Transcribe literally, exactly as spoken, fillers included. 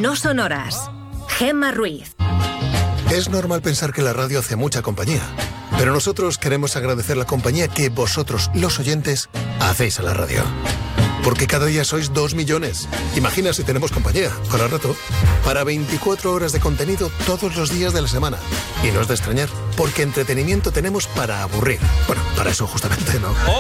no sonoras. Gemma Ruiz. Es normal pensar que la radio hace mucha compañía, pero nosotros queremos agradecer la compañía que vosotros, los oyentes, hacéis a la radio. Porque cada día sois dos millones. Imagina si tenemos compañía, para rato, para veinticuatro horas de contenido todos los días de la semana. Y no es de extrañar, porque entretenimiento tenemos para aburrir. Bueno, para eso justamente, ¿no?